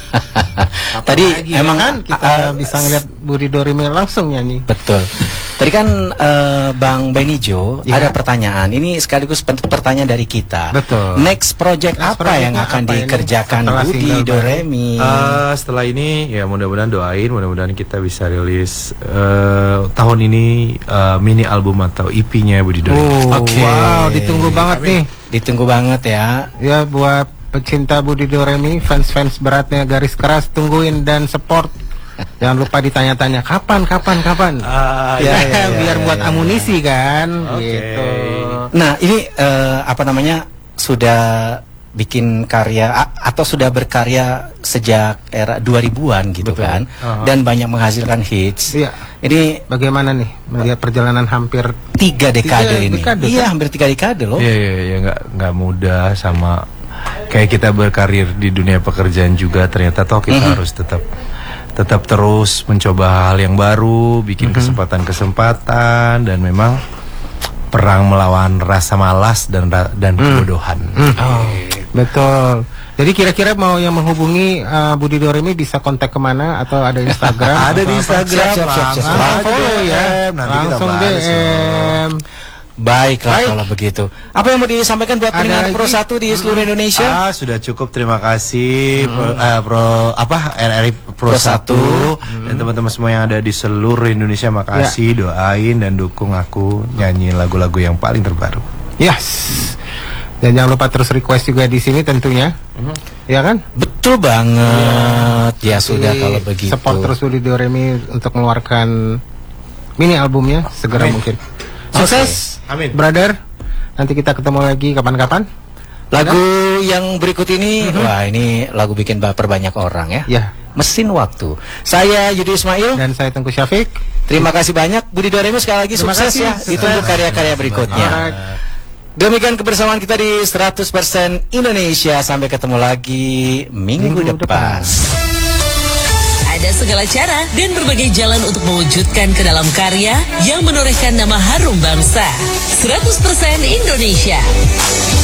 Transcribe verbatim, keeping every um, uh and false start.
Tadi emang kan kita uh, bisa ngeliat Budi Doremi langsung nyanyi. Betul. Tadi kan uh, Bang Benijo ya. Ada pertanyaan. Ini sekaligus pertanyaan dari kita. Betul. Next project Next apa project yang akan apa dikerjakan Budi Doremi? Uh, setelah ini ya mudah-mudahan doain, mudah-mudahan kita bisa rilis uh, tahun ini uh, mini album atau E P-nya Budi Doremi. Oh, okay. Wow, ditunggu banget Amin. nih. Ditunggu banget ya. Ya buat pecinta Budi Doremi, fans-fans beratnya garis keras, tungguin dan support. Jangan lupa ditanya-tanya kapan, kapan, kapan. Ah, ya, ya, ya, biar ya, buat ya, amunisi ya. kan. Okay. Gitu. Nah ini uh, apa namanya sudah bikin karya atau sudah berkarya sejak era dua ribuan gitu. Betul. Kan, uh-huh. Dan banyak menghasilkan hits. Iya. Ini bagaimana nih melihat perjalanan hampir tiga dekade tiga ini? Dekade, iya, kan? hampir tiga dekade loh. Iya, iya, iya, nggak nggak mudah sama kayak kita berkarir di dunia pekerjaan juga. Ternyata toh kita mm-hmm. harus tetap tetap terus mencoba hal yang baru, bikin mm-hmm. kesempatan-kesempatan, dan memang perang melawan rasa malas dan dan mm. kebodohan. Mm. Oh, betul. Jadi kira-kira mau yang menghubungi uh, Budi Doremi bisa kontak kemana atau ada Instagram? Ada di Instagram. Siap, siap, siap, siap. Ah, follow ya. Nanti langsung D M. Baiklah. Baik. Kalau begitu. Apa yang mau disampaikan buat pendengar Pro satu di seluruh Indonesia? Ah, sudah cukup. Terima kasih hmm. pro, uh, pro apa R R I Pro, Pro satu hmm. dan teman-teman semua yang ada di seluruh Indonesia. Makasih, ya. Doain dan dukung aku nyanyiin lagu-lagu yang paling terbaru. Yes. Dan jangan lupa terus request juga di sini tentunya. Hmm. Ya kan? Betul banget. Ya, ya sudah kalau begitu. Support terus Budi Doremi untuk mengeluarkan mini albumnya segera Amin. mungkin. Sukses. Okay. Amin. Brother, nanti kita ketemu lagi kapan-kapan. Lagu Ada? yang berikut ini, mm-hmm. wah ini lagu bikin baper banyak orang ya. Ya. Mesin Waktu. Saya Yudi Ismail dan saya Tengku Syafiq. Terima kasih banyak Budi Doremi, sekali lagi Terima sukses kasih. ya. Ditunggu karya-karya berikutnya. Alright. Demikian kebersamaan kita di seratus persen Indonesia. Sampai ketemu lagi minggu, minggu depan. depan. Ada segala cara dan berbagai jalan untuk mewujudkan ke dalam karya yang menorehkan nama harum bangsa. seratus persen Indonesia.